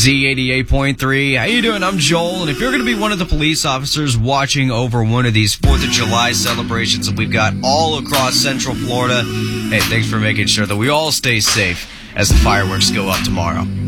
Z88.3. How you doing? I'm Joel, and if you're going to be one of the police officers watching over one of these 4th of July celebrations that we've got all across Central Florida, hey, thanks for making sure that we all stay safe as the fireworks go up tomorrow.